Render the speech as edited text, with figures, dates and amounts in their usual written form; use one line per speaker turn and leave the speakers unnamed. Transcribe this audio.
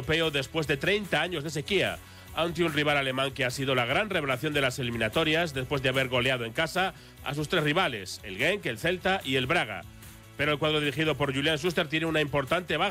europeo después de 30 años de sequía, ante un rival alemán que ha sido la gran revelación de las eliminatorias después de haber goleado en casa a sus 3 rivales, el Genk, el Celta y el Braga. Pero el cuadro dirigido por Julian Schuster tiene una importante baja.